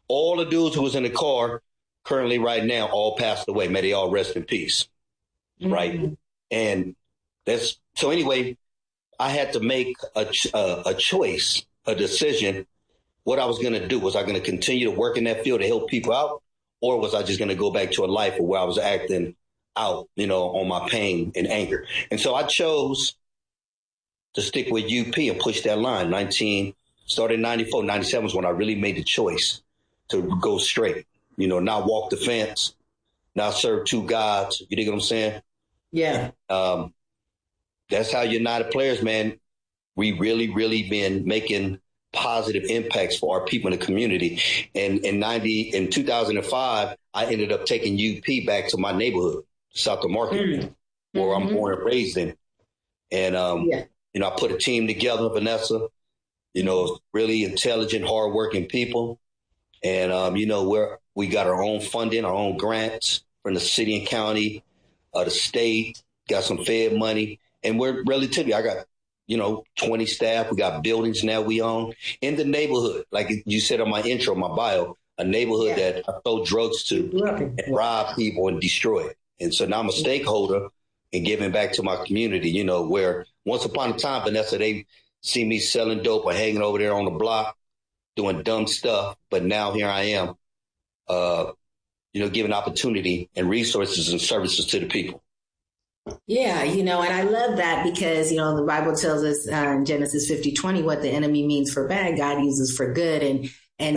all the dudes who was in the car currently right now all passed away. May they all rest in peace. Mm-hmm. Right. And so anyway, I had to make a choice, a decision, what I was going to do. Was I going to continue to work in that field to help people out? Or was I just going to go back to a life where I was acting out, on my pain and anger? And so I chose to stick with UP and push that line. Started in 94, 97 was when I really made the choice to go straight, not walk the fence, not serve two gods. You dig what I'm saying? Yeah. That's how United Players, man, we really, really been making positive impacts for our people in the community. And in 2005, I ended up taking UP back to my neighborhood, South of Market, where I'm born and raised in. And, I put a team together, Vanessa, really intelligent, hardworking people. And, we got our own funding, our own grants from the city and county, the state, got some Fed money. And we're relatively, I got 20 staff. We got buildings now we own in the neighborhood. Like you said on my intro, my bio, a neighborhood that I sold drugs to and rob people and destroy it. And so now I'm a stakeholder in giving back to my community, where once upon a time, Vanessa, they see me selling dope or hanging over there on the block, doing dumb stuff. But now here I am, giving opportunity and resources and services to the people. Yeah, and I love that because, the Bible tells us in Genesis 50:20 what the enemy means for bad, God uses for good. And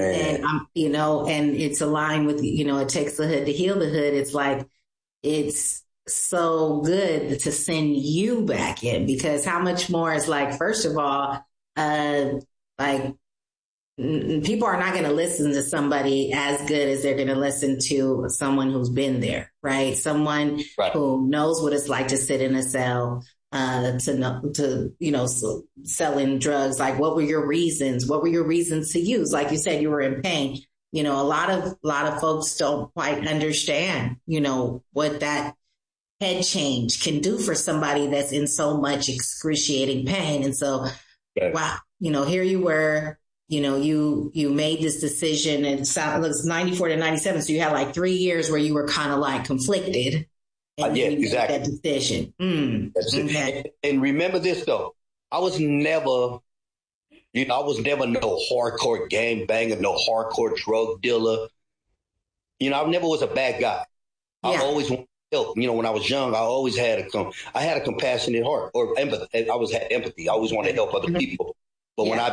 it's aligned with, it takes the hood to heal the hood. It's like, it's so good to send you back in, because how much more is like, first of all, people are not going to listen to somebody as good as they're going to listen to someone who's been there, right? Someone who knows what it's like to sit in a cell, selling drugs. Like, what were your reasons? What were your reasons to use? Like you said, you were in pain. A lot of folks don't quite understand, what that head change can do for somebody that's in so much excruciating pain. And so, wow, here you were. You made this decision, and it looks 94 to 97. So you had like 3 years where you were kind of like conflicted. And exactly. That decision. Okay. And remember this though, I was never no hardcore gang banger, no hardcore drug dealer. I never was a bad guy. I always wanted to help. When I was young, I always had a compassionate heart or empathy. I had empathy. I always wanted to help other people. But when I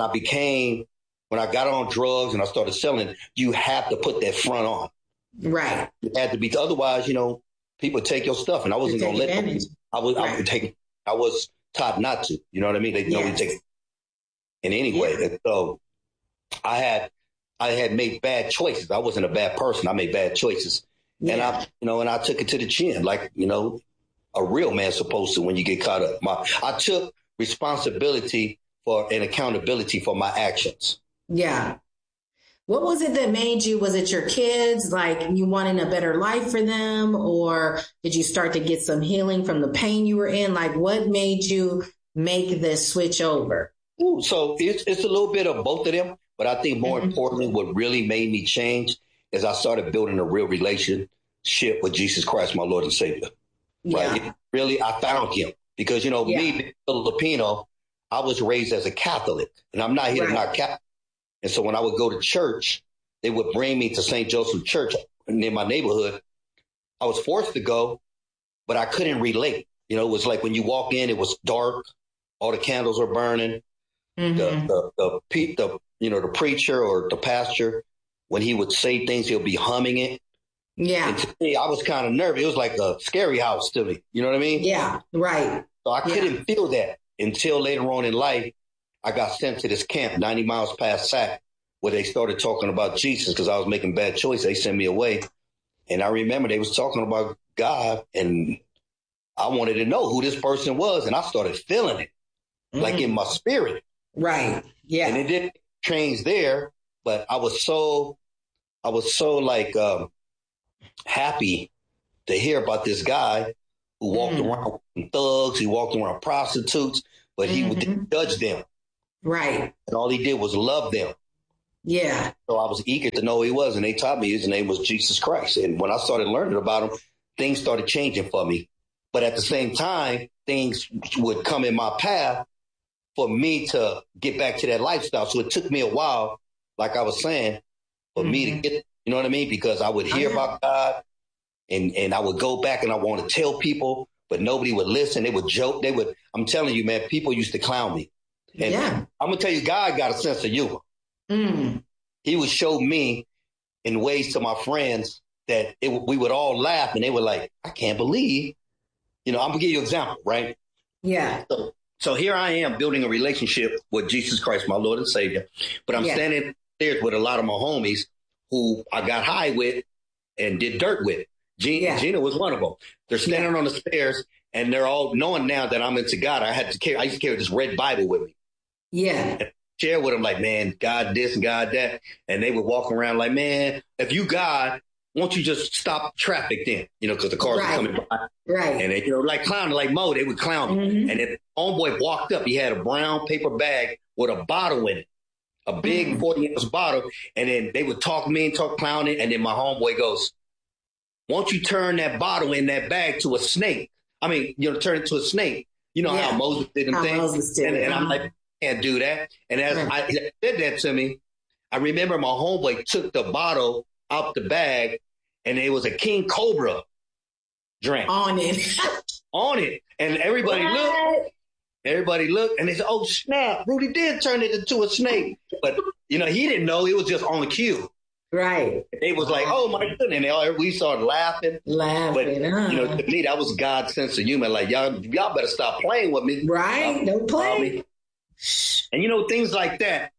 got on drugs and I started selling, you have to put that front on. Right. It had to be. Otherwise, people take your stuff, and I wasn't going to let them. I was taught not to. You know what I mean? They know we take it in any way. And so I had made bad choices. I wasn't a bad person. I made bad choices. And I took it to the chin, like, a real man's supposed to when you get caught up. I took responsibility and accountability for my actions. Yeah. What was it that made you, was it your kids, like you wanting a better life for them, or did you start to get some healing from the pain you were in? Like, what made you make this switch over? Ooh, so it's a little bit of both of them, but I think more importantly, what really made me change is I started building a real relationship with Jesus Christ, my Lord and Savior. Right? Really, I found him because, me being Filipino, I was raised as a Catholic, and I'm not here to knock Catholic. And so when I would go to church, they would bring me to St. Joseph Church in my neighborhood. I was forced to go, but I couldn't relate. It was like when you walk in, it was dark, all the candles were burning. The preacher or the pastor, when he would say things, he'll be humming it. Yeah. And to me, I was kind of nervous. It was like a scary house to me. You know what I mean? Yeah, right. So I couldn't feel that. Until later on in life, I got sent to this camp 90 miles past Sac, where they started talking about Jesus because I was making bad choices. They sent me away. And I remember they was talking about God, and I wanted to know who this person was. And I started feeling it, like in my spirit. Right. Yeah. And it didn't change there, but I was so like happy to hear about this guy who walked around with thugs, he walked around prostitutes, but he didn't judge them. Right. And all he did was love them. Yeah. So I was eager to know who he was, and they taught me his name was Jesus Christ. And when I started learning about him, things started changing for me. But at the same time, things would come in my path for me to get back to that lifestyle. So it took me a while, like I was saying, for me to get, you know what I mean? Because I would hear about God and I would go back and I want to tell people, but nobody would listen. They would joke. I'm telling you, man, people used to clown me. And I'm going to tell you, God got a sense of humor. He would show me in ways to my friends that we would all laugh and they were like, I can't believe, I'm going to give you an example, right? Yeah. So here I am building a relationship with Jesus Christ, my Lord and Savior, but I'm standing there with a lot of my homies who I got high with and did dirt with. Gina was one of them. They're standing on the stairs and they're all knowing now that I'm into God. I used to carry this red Bible with me. Yeah. And share with them like, man, God this and God that. And they would walk around like, man, if you God, won't you just stop traffic then? Because the cars are coming by. Right. And they, like clowning, like Mo, they would clown me. And then homeboy walked up. He had a brown paper bag with a bottle in it, a big 40-ounce bottle. And then they would talk clowning. And then my homeboy goes, won't you turn that bottle in that bag to a snake? I mean, turn it to a snake. You know how Moses did them things? And I'm like, can't do that. And as I said that to me, I remember my homeboy took the bottle out the bag and it was a King Cobra drink. On it. And everybody looked and they said, oh, snap, Rudy did turn it into a snake. But, he didn't know. It was just on cue. Right. They was like, oh, my goodness. And we started laughing. But, to me, that was God's sense of humor. Like, y'all better stop playing with me. Right. Don't play. And, things like that,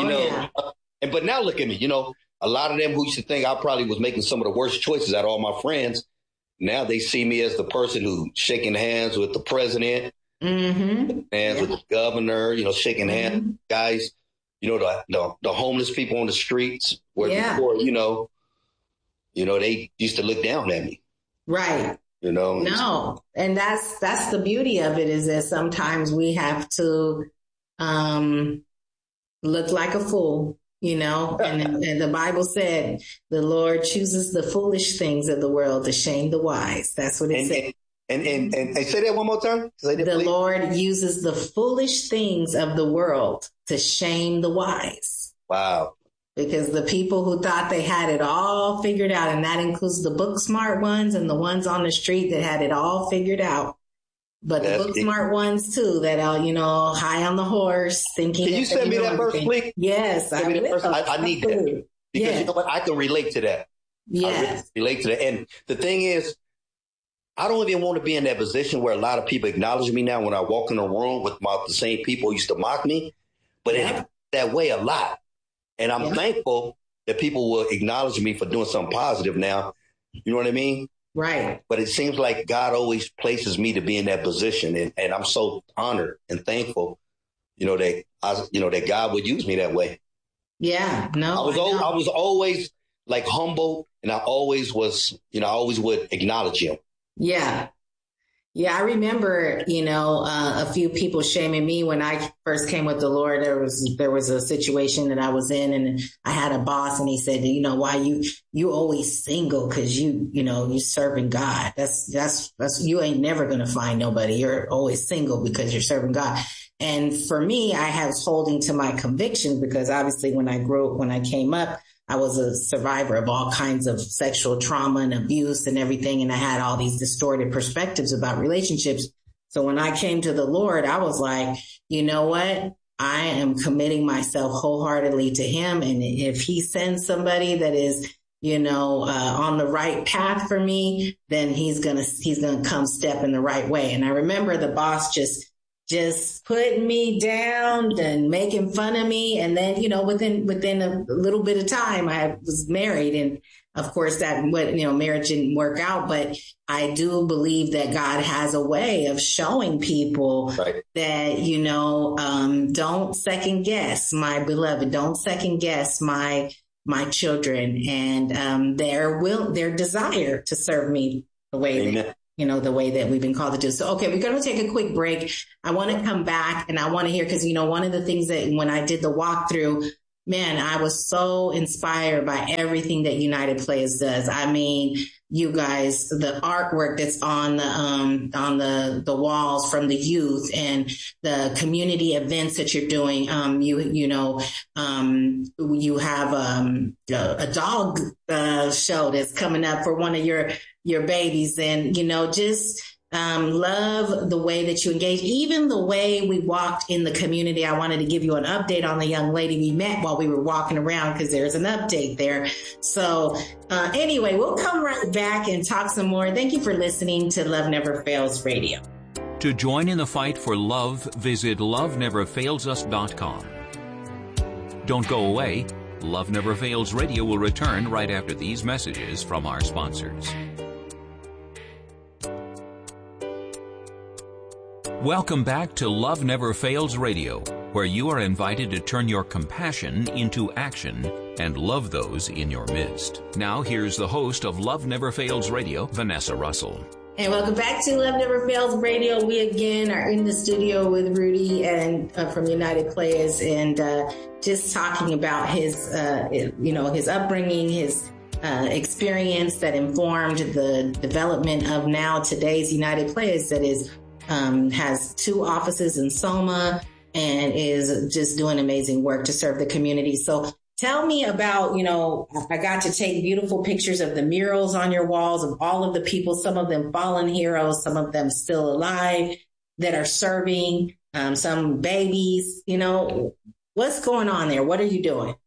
but now look at me, a lot of them who used to think I probably was making some of the worst choices out of all my friends. Now they see me as the person who shaking hands with the president, hands with the governor, shaking hands, guys, the homeless people on the streets where before, they used to look down at me. Right. No. And that's the beauty of it, is that sometimes we have to look like a fool, and the Bible said the Lord chooses the foolish things of the world to shame the wise. That's what it said. And say that one more time. The Lord uses the foolish things of the world to shame the wise. Wow. Because the people who thought they had it all figured out, and that includes the book smart ones and the ones on the street that had it all figured out. But the book smart ones too, that are, high on the horse, thinking. Can you send me that verse, please? Yes, I will. I need that. Because you know what? I can relate to that. Yes. Relate to that. And the thing is, I don't even want to be in that position where a lot of people acknowledge me now when I walk in a room with the same people who used to mock me. But it happened that way a lot. And I'm thankful that people will acknowledge me for doing something positive now. You know what I mean? Right. But it seems like God always places me to be in that position. And I'm so honored and thankful, that God would use me that way. Yeah. No. I was always like humble, and I always was, I always would acknowledge him. Yeah. Yeah, I remember, a few people shaming me when I first came with the Lord. There was a situation that I was in, and I had a boss, and he said, why you always single? Cause you serving God. That's you ain't never going to find nobody. You're always single because you're serving God. And for me, I was holding to my convictions, because obviously when I came up, I was a survivor of all kinds of sexual trauma and abuse and everything. And I had all these distorted perspectives about relationships. So when I came to the Lord, I was like, you know what? I am committing myself wholeheartedly to him. And if he sends somebody that is, on the right path for me, then he's going to come step in the right way. And I remember the boss just putting me down and making fun of me. And then, within a little bit of time, I was married. And of course marriage didn't work out, but I do believe that God has a way of showing people that, don't second guess my beloved, don't second guess my children and their desire to serve me the way that the way that we've been called to do. So, okay, we're going to take a quick break. I want to come back and I want to hear, because, one of the things that when I did the walkthrough, man, I was so inspired by everything that United Players does. I mean, you guys, the artwork that's on the walls from the youth and the community events that you're doing. You have a dog show that's coming up for one of your babies, and just love the way that you engage, even the way we walked in the community. I wanted to give you an update on the young lady we met while we were walking around, because there's an update there. So anyway, we'll come right back and talk some more. Thank you for listening to Love Never Fails Radio. To join in the fight for love, visit loveneverfailsus.com. Don't go away. Love Never Fails Radio will return right after these messages from our sponsors. Welcome back to Love Never Fails Radio, where you are invited to turn your compassion into action and love those in your midst. Now, here's the host of Love Never Fails Radio, Vanessa Russell. And welcome back to Love Never Fails Radio. We again are in the studio with Rudy and from United Players, and just talking about his upbringing, his experience that informed the development of now today's United Players, that is has 2 offices in Soma and is just doing amazing work to serve the community. So tell me about, I got to take beautiful pictures of the murals on your walls of all of the people, some of them fallen heroes, some of them still alive that are serving, some babies. What's going on there? What are you doing?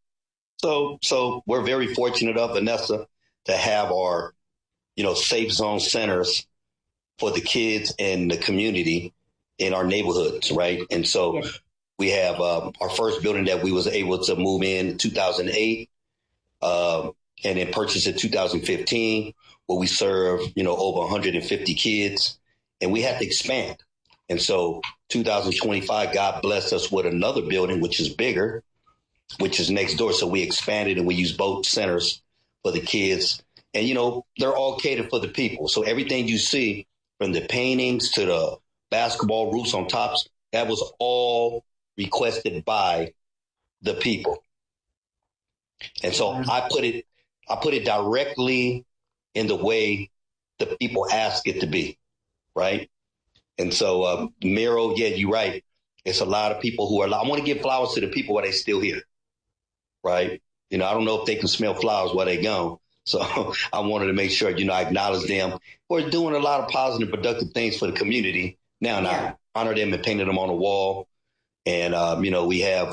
So we're very fortunate, Vanessa, to have our, safe zone centers for the kids and the community in our neighborhoods, right? And so we have our first building that we was able to move in 2008 and then purchase in 2015, where we serve, over 150 kids, and we had to expand. And so 2025, God blessed us with another building, which is bigger, which is next door. So we expanded and we use both centers for the kids. And, they're all catered for the people. So everything you see, from the paintings to the basketball roofs on tops, that was all requested by the people. And so I put it directly in the way the people ask it to be, right? And so Miro, yeah, you're right. It's a lot of people who are, I want to give flowers to the people while they're still here, right? I don't know if they can smell flowers while they're gone. So I wanted to make sure, I acknowledge them for doing a lot of positive, productive things for the community. Now, I honor them and painted them on the wall. And, we have,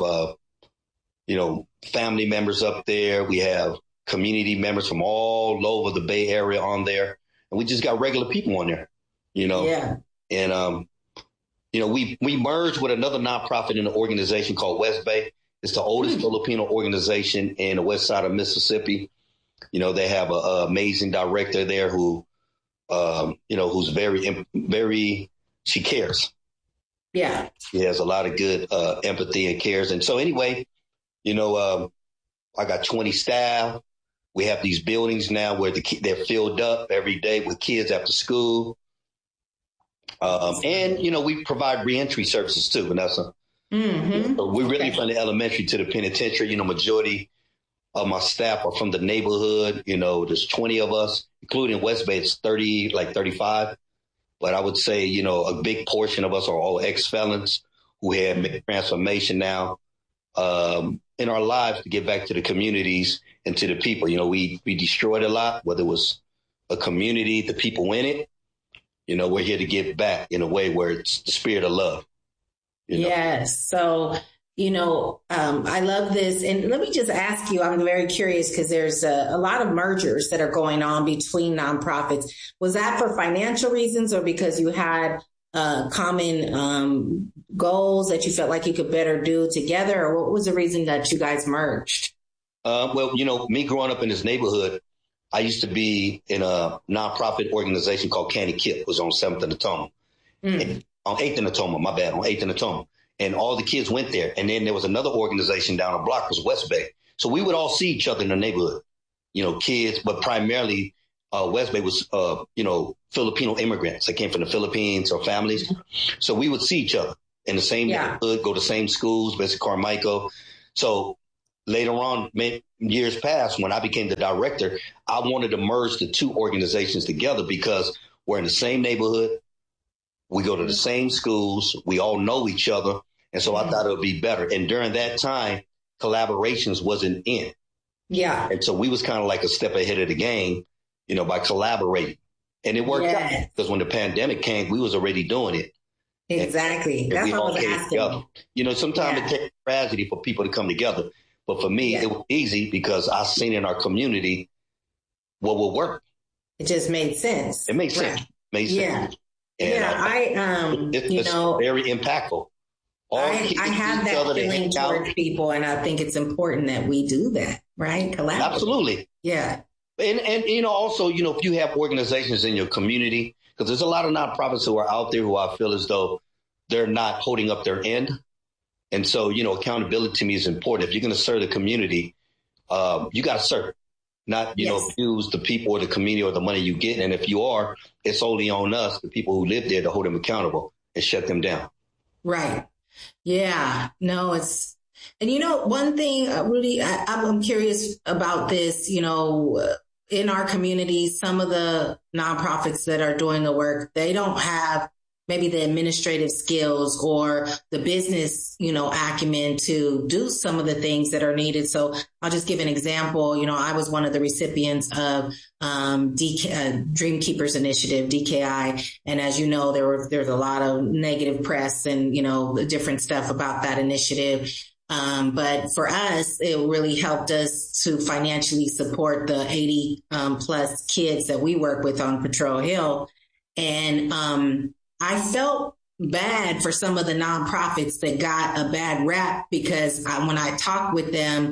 family members up there. We have community members from all over the Bay Area on there. And we just got regular people on there, Yeah. And, we merged with another nonprofit in an organization called West Bay. It's the oldest Filipino organization in the west side of Mississippi. They have an amazing director there who, who's very, she cares. Yeah. She has a lot of good empathy and cares. And so anyway, I got 20 staff. We have these buildings now where they're filled up every day with kids after school. And, we provide reentry services too, Vanessa. Mm-hmm. So we're really from the elementary to the penitentiary. Majority of my staff are from the neighborhood. There's 20 of us, including West Bay. It's 35. But I would say, a big portion of us are all ex-felons who have made transformation now in our lives to get back to the communities and to the people. We destroyed a lot, whether it was a community, the people in it. We're here to give back in a way where it's the spirit of love. Yes. So, I love this. And let me just ask you, I'm very curious because there's a lot of mergers that are going on between nonprofits. Was that for financial reasons or because you had common goals that you felt like you could better do together? Or what was the reason that you guys merged? Well, me growing up in this neighborhood, I used to be in a nonprofit organization called Candy Kip. It was on 7th and Natoma. On 8th and Natoma, my bad, on 8th and Natoma. And all the kids went there. And then there was another organization down the block, was West Bay. So we would all see each other in the neighborhood, kids, but primarily West Bay was, Filipino immigrants that came from the Philippines or families. So we would see each other in the same neighborhood, go to same schools, basically Carmichael. So later on, years past, when I became the director, I wanted to merge the two organizations together because we're in the same neighborhood. We go to the same schools. We all know each other. And so I thought it would be better. And during that time, collaborations wasn't in. Yeah. And so we was kind of like a step ahead of the game, by collaborating. And it worked out because when the pandemic came, we was already doing it. Exactly. That's what I was asking. Sometimes it takes tragedy for people to come together. But for me, it was easy because I seen in our community what will work. It just made sense. It made sense. Made sense. And it's very impactful. I have that feeling towards people, and I think it's important that we do that, right? Collaborate. Absolutely. Yeah. And also, if you have organizations in your community, because there's a lot of nonprofits who are out there who I feel as though they're not holding up their end. And so, accountability to me is important. If you're going to serve the community, you got to serve, not, abuse the people or the community or the money you get. And if you are, it's only on us, the people who live there, to hold them accountable and shut them down. Right. Yeah. No, and one thing, Rudy, I'm curious about this, in our community, some of the nonprofits that are doing the work, they don't have maybe the administrative skills or the business, acumen to do some of the things that are needed. So I'll just give an example. I was one of the recipients of Dream Keepers Initiative, DKI. And as you know, there's a lot of negative press and, different stuff about that initiative. But for us, it really helped us to financially support the 80 plus kids that we work with on Patrol Hill. And I felt bad for some of the nonprofits that got a bad rap because when I talked with them,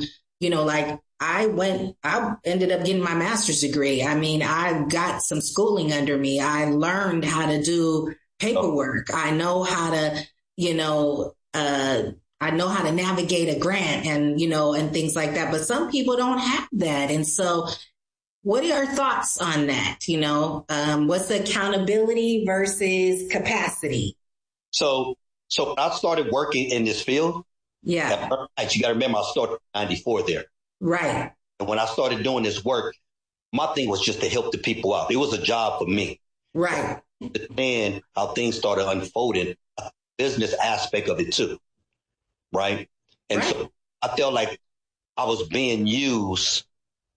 I ended up getting my master's degree. I mean, I got some schooling under me. I learned how to do paperwork. I know how to, I know how to navigate a grant and, and things like that. But some people don't have that. And so what are your thoughts on that? What's the accountability versus capacity? So when I started working in this field, you got to remember I started in 94 there. Right. And when I started doing this work, my thing was just to help the people out. It was a job for me. Right. And how things started unfolding, business aspect of it too. Right. And so I felt like I was being used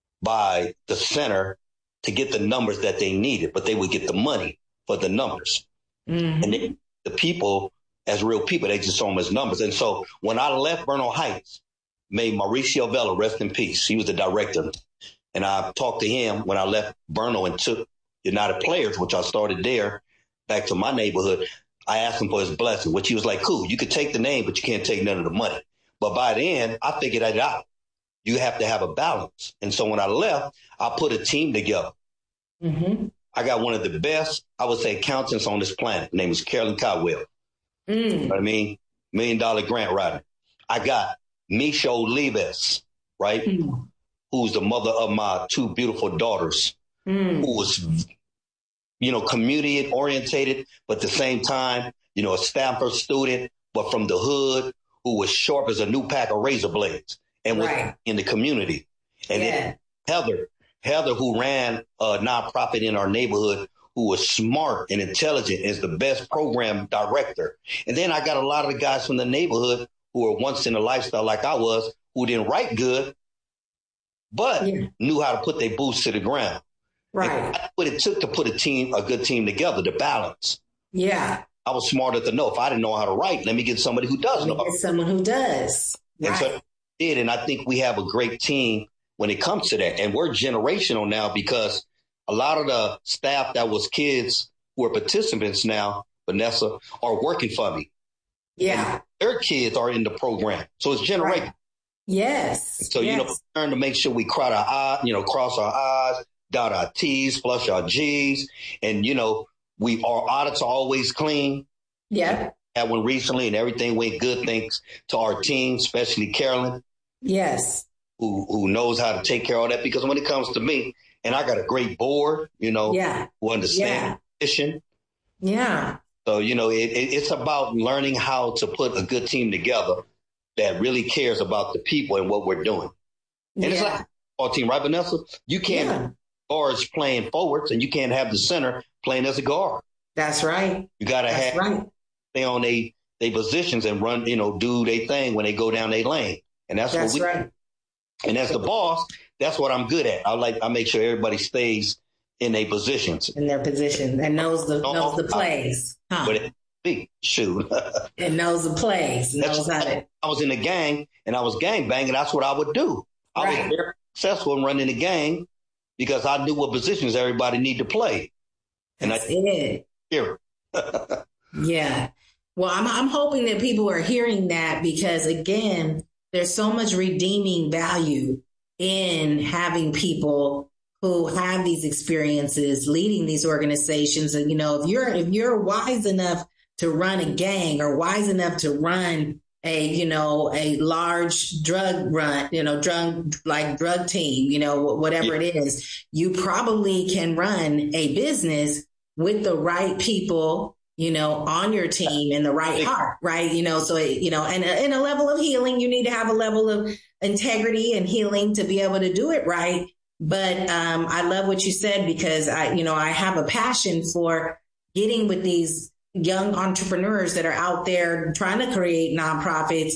by the center to get the numbers that they needed, but they would get the money for the numbers. Mm-hmm. And the people, as real people, they just saw them as numbers. And so when I left Bernal Heights, made Mauricio Vela, rest in peace. He was the director. And I talked to him when I left Bernal and took United Players, which I started there, back to my neighborhood. I asked him for his blessing, which he was like, cool, you could take the name, but you can't take none of the money. But by then, I figured that out. You have to have a balance. And so when I left, I put a team together. Mm-hmm. I got one of the best, I would say, accountants on this planet. Her name is Carolyn Caldwell. You know what I mean? $1 million grant writer. I got Misha Olives, right? Who's the mother of my two beautiful daughters, who was, community orientated, but at the same time, a Stanford student, but from the hood, who was sharp as a new pack of razor blades and was in the community. And then Heather, who ran a nonprofit in our neighborhood, who was smart and intelligent, is the best program director. And then I got a lot of the guys from the neighborhood who were once in a lifestyle like I was, who didn't write good, but knew how to put their boots to the ground. Right. And that's what it took to put a good team together, to balance. Yeah. I was smart enough to know if I didn't know how to write, let me get somebody who does know. Get someone who does. And so I did, and I think we have a great team when it comes to that. And we're generational now because a lot of the staff that was kids who are participants now, Vanessa, are working for me. Yeah. And their kids are in the program. So it's generational. Right. Yes. And so, we learn to make sure we cross our I's, dot our T's, flush our G's. And, our audits are always clean. Yeah. I had one recently and everything went good thanks to our team, especially Carolyn. Yes. Who knows how to take care of that, because when it comes to me, and I got a great board, who understand the mission. Yeah. So, it's about learning how to put a good team together that really cares about the people and what we're doing. And it's like a football team, right, Vanessa? You can't have guards playing forwards, and you can't have the center playing as a guard. That's right. You got to stay on their positions and run, do their thing when they go down their lane. And that's what right. And as the boss, that's what I'm good at. I make sure everybody stays in their positions. In their position and knows the plays. Huh? But it big shoot. It knows the plays. Knows how to. I was in a gang and I was gang banging. That's what I would do. I was very successful in running the gang because I knew what positions everybody needed to play. And that's it. Hear Yeah. Well, I'm hoping that people are hearing that because, again, there's so much redeeming value in having people who have these experiences leading these organizations. And, if you're wise enough to run a gang or wise enough to run a large drug team, whatever it is, you probably can run a business with the right people, on your team and the right heart, right? And a level of healing, you need to have a level of integrity and healing to be able to do it right. But I love what you said because I have a passion for getting with these young entrepreneurs that are out there trying to create nonprofits,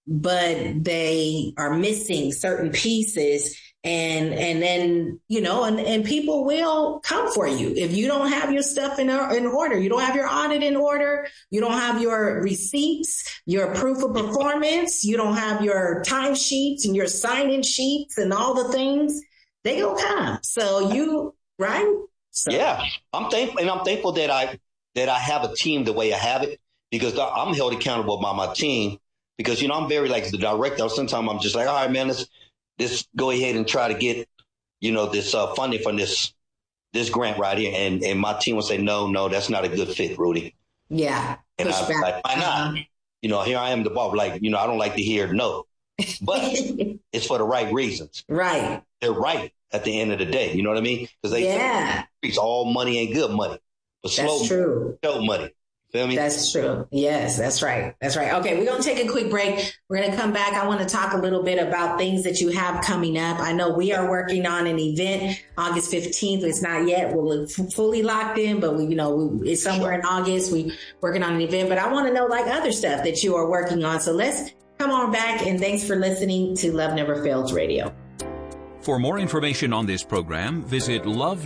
but they are missing certain pieces. And then, and people will come for you. If you don't have your stuff in order, you don't have your audit in order, you don't have your receipts, your proof of performance, you don't have your timesheets and your sign-in sheets and all the things, they gonna come. So right? So. Yeah, I'm thankful that I have a team the way I have it because I'm held accountable by my team because, I'm very like the director. Sometimes I'm just like, all right, man, let's go ahead and try to get, this funding from this grant right here. And my team will say, no, that's not a good fit, Rudy. Yeah. And I was like, why not? Here I am, the boss. Like, I don't like to hear no, but it's for the right reasons. Right. They're right at the end of the day. You know what I mean? Because they say all money ain't good money, but slow money. Feel me? That's true. Yes, that's right. That's right. Okay, we're going to take a quick break. We're going to come back. I want to talk a little bit about things that you have coming up. I know we are working on an event August 15th. It's not yet. We're fully locked in, but it's somewhere in August. We're working on an event, but I want to know like other stuff that you are working on. So let's come on back and thanks for listening to Love Never Fails Radio. For more information on this program, visit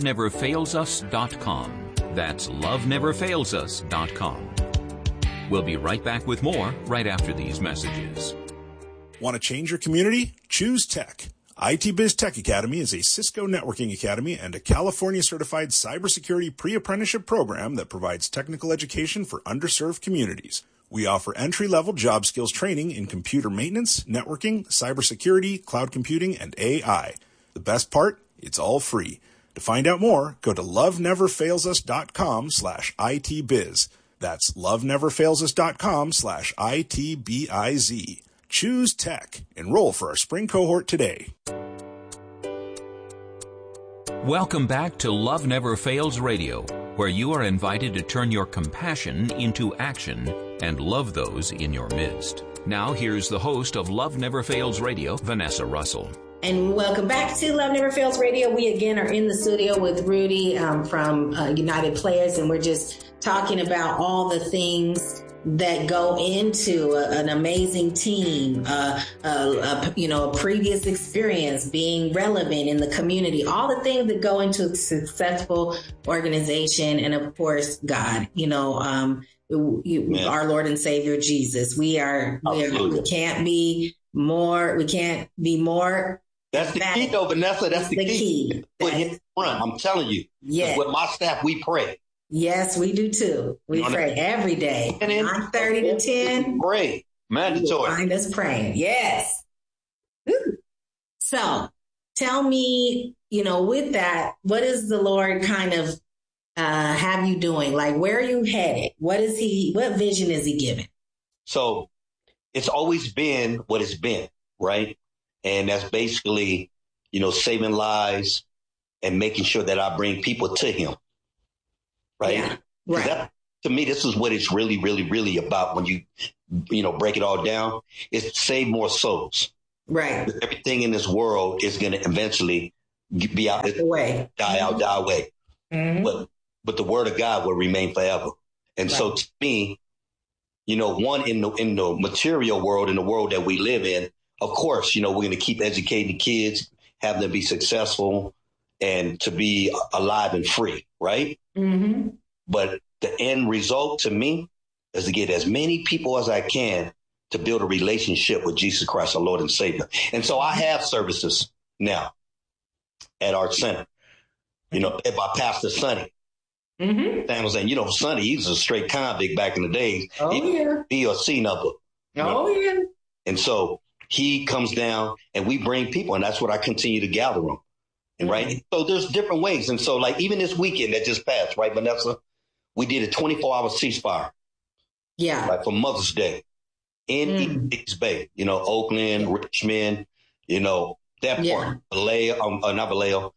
loveneverfailsus.com. That's loveneverfailsus.com. We'll be right back with more right after these messages. Want to change your community? Choose Tech. IT Biz Tech Academy is a Cisco networking academy and a California-certified cybersecurity pre-apprenticeship program that provides technical education for underserved communities. We offer entry-level job skills training in computer maintenance, networking, cybersecurity, cloud computing, and AI. The best part? It's all free. To find out more, go to loveneverfailsus.com/ITbiz. That's loveneverfailsus.com/ITBIZ. Choose Tech. Enroll for our spring cohort today. Welcome back to Love Never Fails Radio, where you are invited to turn your compassion into action and love those in your midst. Now here's the host of Love Never Fails Radio, Vanessa Russell. And welcome back to Love Never Fails Radio. We again are in the studio with Rudy from United Players, and we're just talking about all the things that go into an amazing team, a previous experience, being relevant in the community, all the things that go into a successful organization, and of course, God. Our Lord and Savior Jesus. We can't be more. We can't be more. That's the key, though, Vanessa. That's the key. Put him in front. I'm telling you. Yeah. With my staff, we pray. Yes, we do too. We pray every day. 9:30 to 10. Pray. Mandatory. Find us praying. Yes. So tell me, with that, what does the Lord kind of have you doing? Like, where are you headed? What vision is he giving? So it's always been what it's been, right? And that's basically, saving lives and making sure that I bring people to him. Right. Yeah, right. to me, this is what it's really, really, really about when you break it all down. It's save more souls. Right. Everything in this world is going to eventually be out, die away. Mm-hmm. But the word of God will remain forever. And so to me, one in the material world, in the world that we live in, of course, we're going to keep educating the kids, have them be successful and to be alive and free. Right. Mm-hmm. But the end result to me is to get as many people as I can to build a relationship with Jesus Christ, our Lord and Savior. And so I have services now at our center, led by Pastor Sonny. Mm-hmm. Sam was saying, Sonny, he was a straight convict back in the days. B or C number. Yeah. And so he comes down and we bring people, and that's what I continue to gather them. And right. So there's different ways. And so like even this weekend that just passed, right, Vanessa, we did a 24-hour ceasefire. Yeah. Like for Mother's Day in East Bay, Oakland, Richmond, that part, Vallejo, not Vallejo,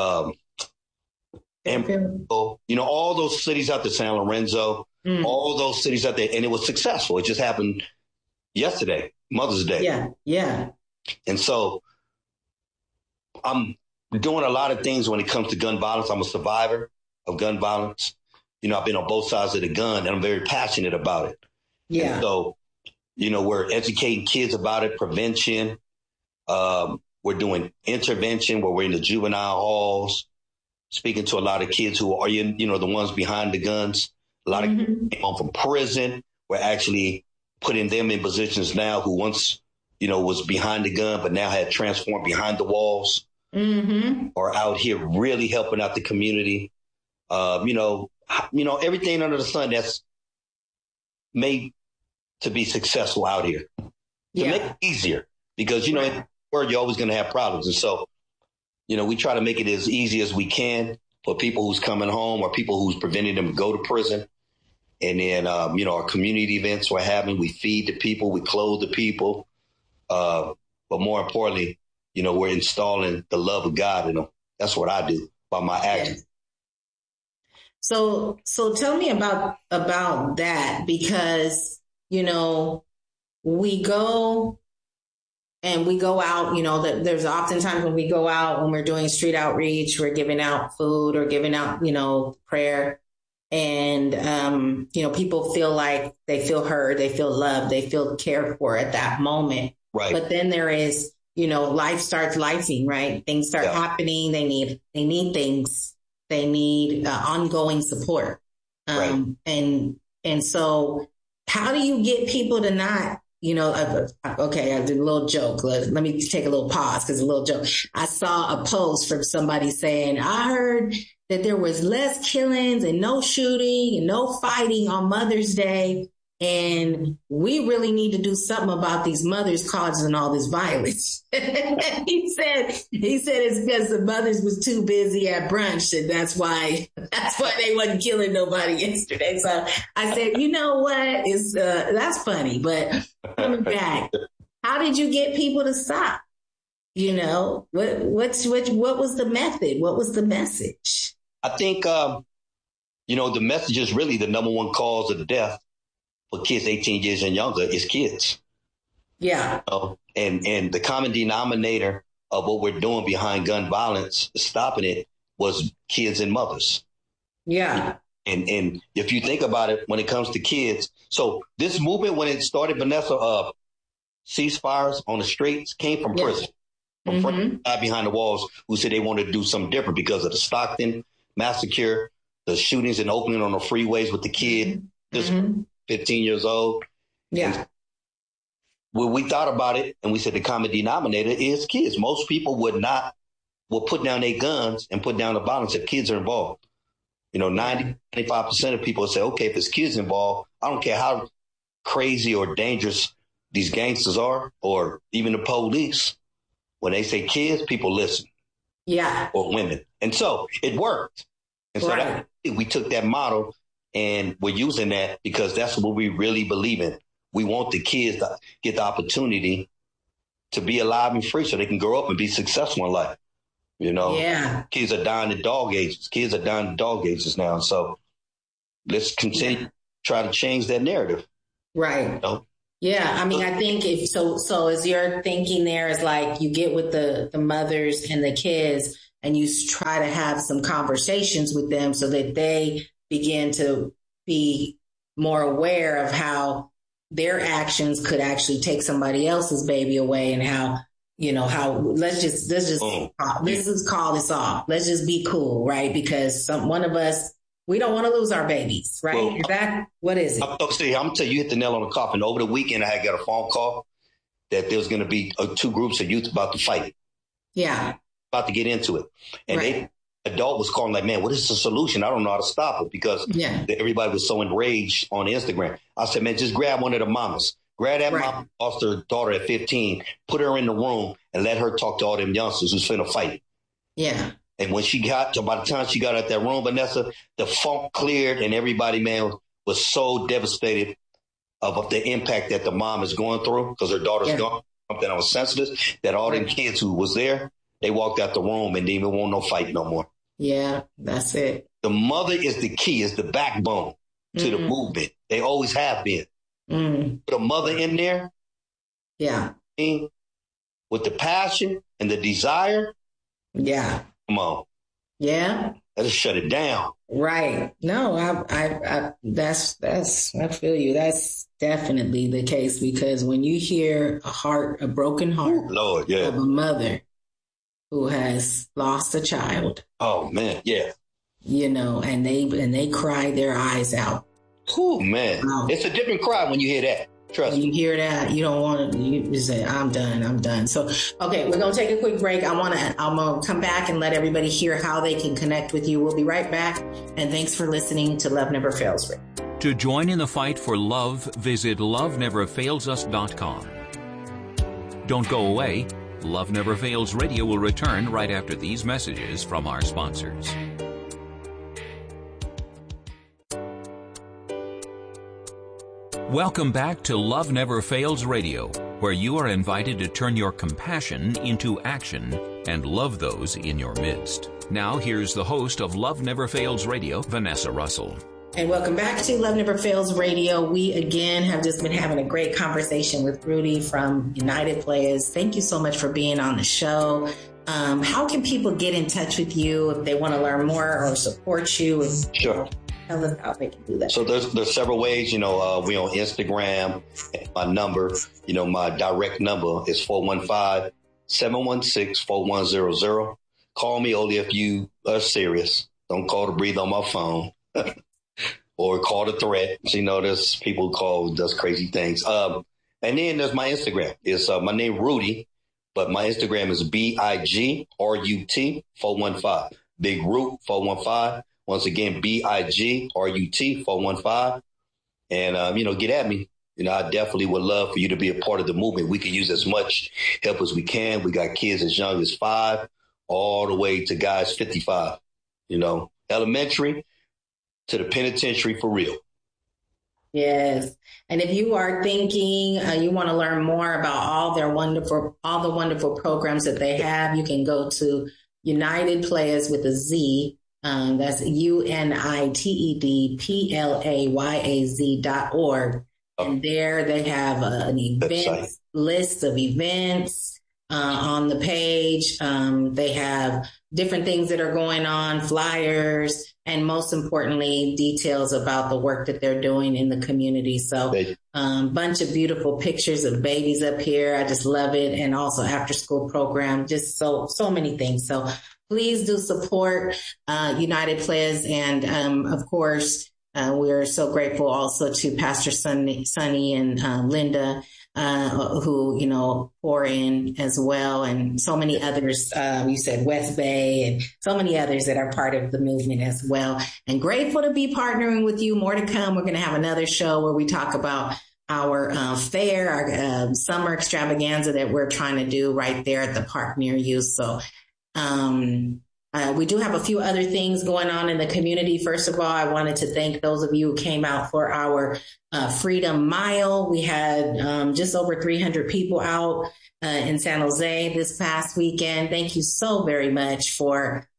and all those cities out there, San Lorenzo, all those cities out there, and it was successful. It just happened yesterday, Mother's Day. Yeah. And so I'm doing a lot of things when it comes to gun violence. I'm a survivor of gun violence. I've been on both sides of the gun, and I'm very passionate about it. Yeah. And so, we're educating kids about it, prevention. We're doing intervention where we're in the juvenile halls, speaking to a lot of kids who are, the ones behind the guns. A lot of kids came home from prison. We're actually putting them in positions now who once, was behind the gun, but now had transformed behind the walls, or out here really helping out the community. Everything under the sun that's made to be successful out here to make it easier, because, in the world, you're always going to have problems. And so, we try to make it as easy as we can for people who's coming home or people who's preventing them to go to prison. And then, our community events we're having, we feed the people, we clothe the people. But more importantly, we're installing the love of God in them. That's what I do by my actions. So tell me about that, because, we go out, there's oftentimes when we go out, when we're doing street outreach, we're giving out food or giving out, prayer. And, people feel like they feel heard, they feel loved, they feel cared for at that moment. Right. But then there is, life starts lifing, right? Things start happening. They need things. They need ongoing support. And so how do you get people to not, okay, I did a little joke. Let me take a little pause because a little joke. I saw a post from somebody saying, I heard that there was less killings and no shooting and no fighting on Mother's Day. And we really need to do something about these mothers causing all this violence. he said it's because the mothers was too busy at brunch, and that's why they wasn't killing nobody yesterday. So I said, you know what? It's that's funny, but coming back, how did you get people to stop? What was the method? What was the message? I think the message is really the number one cause of death for kids 18 years and younger is kids. Yeah. And the common denominator of what we're doing behind gun violence, stopping it, was kids and mothers. Yeah. And if you think about it, when it comes to kids, so this movement, when it started, Vanessa, ceasefires on the streets came from prison, from friends behind the walls who said they wanted to do something different because of the Stockton massacre, the shootings in Oakland on the freeways with the kid, just 15 years old. Yeah. Well, we thought about it and we said the common denominator is kids. Most people will put down their guns and put down the violence if kids are involved. 95% of people say, okay, if it's kids involved, I don't care how crazy or dangerous these gangsters are, or even the police. When they say kids, people listen. Yeah. Or women. And so it worked. And so we took that model and we're using that because that's what we really believe in. We want the kids to get the opportunity to be alive and free so they can grow up and be successful in life. Kids are dying at dog ages. Kids are dying at dog ages now. So let's continue try to change that narrative. Right. You know? Yeah. I mean, I think if so as you're thinking there is like you get with the mothers and the kids and you try to have some conversations with them so that they begin to be more aware of how their actions could actually take somebody else's baby away and how let's just call this off. Let's just be cool, right? Because one of us, we don't want to lose our babies, right? Well, what is it? I'm going to tell you, you hit the nail on the coffin. Over the weekend, I had got a phone call that there was going to be 2 groups of youth about to fight. Yeah. About to get into it. And the adult was calling like, man, what is the solution? I don't know how to stop it because everybody was so enraged on Instagram. I said, man, just grab one of the mamas. Grab that mom, lost her daughter at 15, put her in the room and let her talk to all them youngsters who's finna fight. Yeah. And when by the time she got out that room, Vanessa, the funk cleared and everybody, man, was so devastated of the impact that the mom is going through because her daughter's gone. Something that was sensitive, that all them kids who was there, they walked out the room and didn't even want no fight no more. Yeah, that's it. The mother is the key, is the backbone to the movement. They always have been. Put a mother in there. Yeah. With the passion and the desire. Yeah. Come on. Yeah. Let's shut it down. Right. No, I feel you. That's definitely the case because when you hear a broken heart Lord, of a mother who has lost a child. Oh man, yeah. And they cry their eyes out. Oh man, it's a different cry when you hear that. Trust me. When you hear that, you don't want to. You say, "I'm done." So, okay, we're gonna take a quick break. I'm gonna come back and let everybody hear how they can connect with you. We'll be right back. And thanks for listening to Love Never Fails. To join in the fight for love, visit loveneverfailsus.com. Don't go away. Love Never Fails Radio will return right after these messages from our sponsors. Welcome back to Love Never Fails Radio, where you are invited to turn your compassion into action and love those in your midst. Now, here's the host of Love Never Fails Radio, Vanessa Russell. And welcome back to Love Never Fails Radio. We, again, have just been having a great conversation with Rudy from United Players. Thank you so much for being on the show. How can people get in touch with you if they want to learn more or support you? Sure. Tell us how they can do that. So there's several ways. We on Instagram. My number, my direct number is 415-716-4100. Call me only if you are serious. Don't call to breathe on my phone. Or call the threat. There's people who call, does crazy things. And then there's my Instagram. It's my name Rudy, but my Instagram is BIGRUT 415. Big Root 415. Once again, BIGRUT 415. And, get at me. I definitely would love for you to be a part of the movement. We can use as much help as we can. We got kids as young as 5 all the way to guys 55, elementary to the penitentiary for real. Yes. And if you are thinking you want to learn more about all the wonderful programs that they have, you can go to United Players with a Z. That's UNITEDPLAYAZ.org. And there they have an event list of events on the page. They have different things that are going on, flyers, and most importantly, details about the work that they're doing in the community. So bunch of beautiful pictures of babies up here. I just love it. And also after school program, just so many things. So please do support United Players. And of course, we're so grateful also to Pastor Sonny and Linda, who, pour in as well. And so many others, you said West Bay and so many others that are part of the movement as well. And grateful to be partnering with you. More to come. We're going to have another show where we talk about our fair, our summer extravaganza that we're trying to do right there at the park near you. So, we do have a few other things going on in the community. First of all, I wanted to thank those of you who came out for our Freedom Mile. We had just over 300 people out in San Jose this past weekend. Thank you so very much for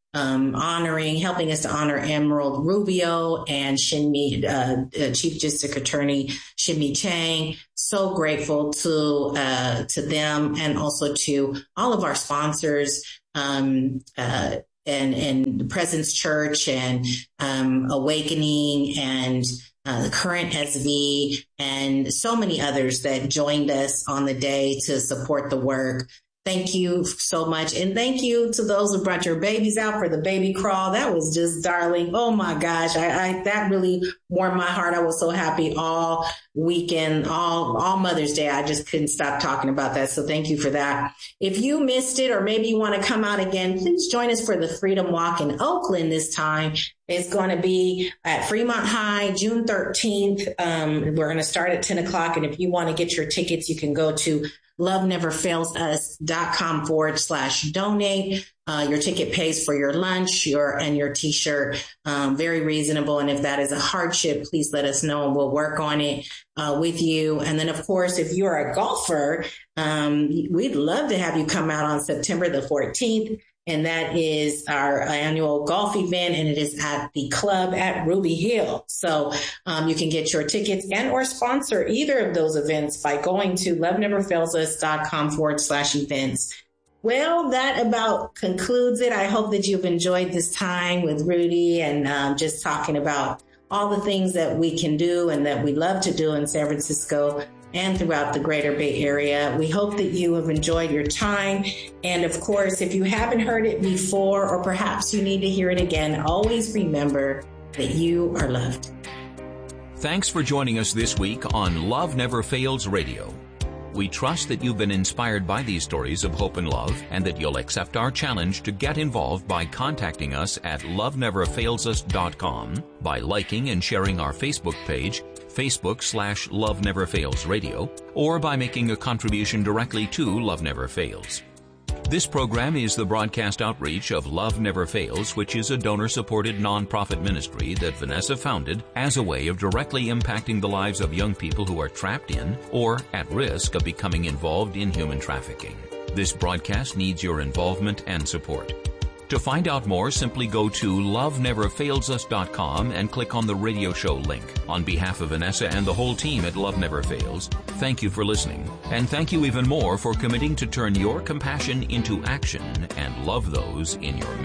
helping us to honor Emerald Rubio and Chief District Attorney Shinmi Chang. So grateful to them, and also to all of our sponsors, and the Presence Church, and Awakening, and the Current SV, and so many others that joined us on the day to support the work. Thank you so much. And thank you to those who brought your babies out for the baby crawl. That was just darling. Oh my gosh. That really warmed my heart. I was so happy all weekend, all Mother's Day. I just couldn't stop talking about that. So thank you for that. If you missed it, or maybe you want to come out again, please join us for the Freedom Walk in Oakland this time. It's going to be at Fremont High, June 13th. We're going to start at 10 o'clock. And if you want to get your tickets, you can go to loveneverfailsus.com/donate. Your ticket pays for your lunch, and your t-shirt. Very reasonable. And if that is a hardship, please let us know and we'll work on it with you. And then, of course, if you're a golfer, we'd love to have you come out on September the 14th. And that is our annual golf event, and it is at the club at Ruby Hill. So you can get your tickets and or sponsor either of those events by going to loveneverfailsus.com/events. Well, that about concludes it. I hope that you've enjoyed this time with Rudy, and just talking about all the things that we can do and that we love to do in San Francisco and throughout the greater Bay Area. We hope that you have enjoyed your time. And of course, if you haven't heard it before, or perhaps you need to hear it again, always remember that you are loved. Thanks for joining us this week on Love Never Fails Radio. We trust that you've been inspired by these stories of hope and love, and that you'll accept our challenge to get involved by contacting us at loveneverfailsus.com, by liking and sharing our Facebook page, Facebook/Love Never Fails Radio, or by making a contribution directly to Love Never Fails. This program is the broadcast outreach of Love Never Fails, which is a donor-supported nonprofit ministry that Vanessa founded as a way of directly impacting the lives of young people who are trapped in or at risk of becoming involved in human trafficking. This broadcast needs your involvement and support. To find out more, simply go to loveneverfailsus.com and click on the radio show link. On behalf of Vanessa and the whole team at Love Never Fails, thank you for listening. And thank you even more for committing to turn your compassion into action and love those in your midst.